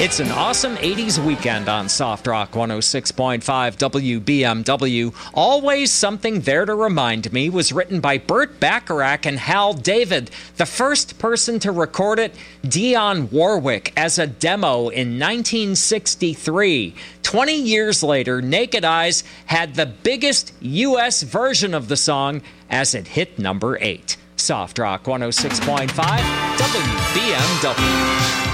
It's an awesome 80s weekend on Soft Rock 106.5 WBMW. Always Something There to Remind Me was written by Burt Bacharach and Hal David. The first person to record it, Dionne Warwick, as a demo in 1963. 20 years later, Naked Eyes had the biggest U.S. version of the song as it hit number 8. Soft Rock 106.5 WBMW.